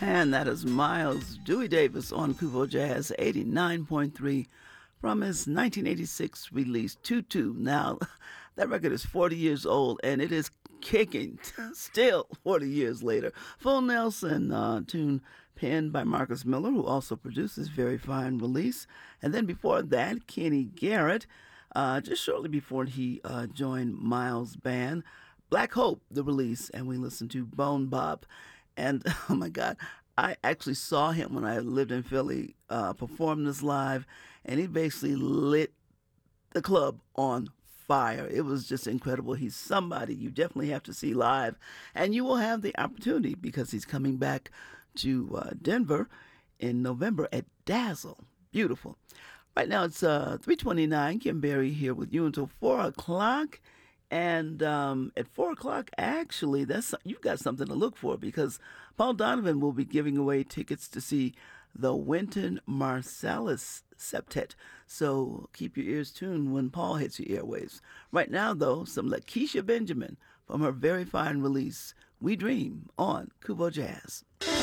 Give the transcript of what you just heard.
And that is Miles Dewey Davis on Kubo Jazz 89.3 from his 1986 release, Tutu. Now, that record is 40 years old and it is kicking still 40 years later. Full Nelson tune penned by Marcus Miller, who also produced this very fine release. And then before that, Kenny Garrett, just shortly before he joined Miles' band. Black Hope, the release, and we listened to Bone Bop. And oh my God, I actually saw him when I lived in Philly perform this live, and he basically lit the club on fire. It was just incredible. He's somebody you definitely have to see live, and you will have the opportunity because he's coming back to Denver in November at Dazzle. Beautiful. Right now it's 3:29. Kim Berry here with you until 4 o'clock. And at 4 o'clock, actually, you've got something to look for because Paul Donovan will be giving away tickets to see the Wynton Marsalis Septet. So keep your ears tuned when Paul hits your airwaves. Right now, though, some Lakeisha Benjamin from her very fine release, We Dream on Kubo Jazz.